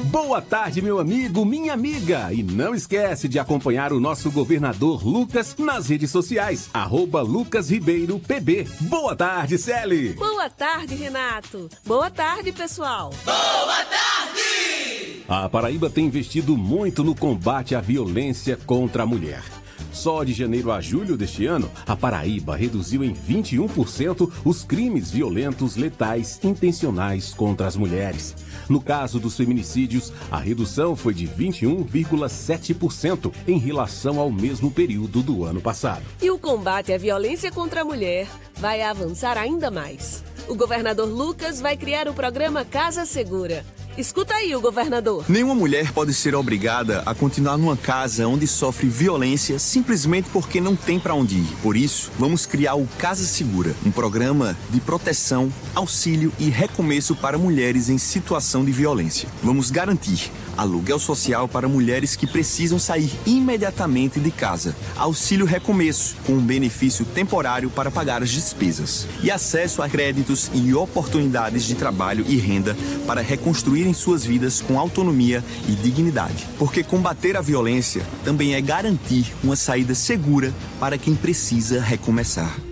Boa tarde, meu amigo, minha amiga. E não esquece de acompanhar o nosso governador Lucas nas redes sociais, @LucasRibeiroPB. Boa tarde, Celi. Boa tarde, Renato. Boa tarde, pessoal. Boa tarde! A Paraíba tem investido muito no combate à violência contra a mulher. Só de janeiro a julho deste ano, a Paraíba reduziu em 21% os crimes violentos letais intencionais contra as mulheres. No caso dos feminicídios, a redução foi de 21,7% em relação ao mesmo período do ano passado. E o combate à violência contra a mulher vai avançar ainda mais. O governador Lucas vai criar o programa Casa Segura. Escuta aí o governador. Nenhuma mulher pode ser obrigada a continuar numa casa onde sofre violência simplesmente porque não tem para onde ir. Por isso, vamos criar o Casa Segura, um programa de proteção, auxílio e recomeço para mulheres em situação de violência. Vamos garantir aluguel social para mulheres que precisam sair imediatamente de casa, auxílio recomeço, com um benefício temporário para pagar as despesas, e acesso a créditos e oportunidades de trabalho e renda para reconstruírem suas vidas com autonomia e dignidade. Porque combater a violência também é garantir uma saída segura para quem precisa recomeçar.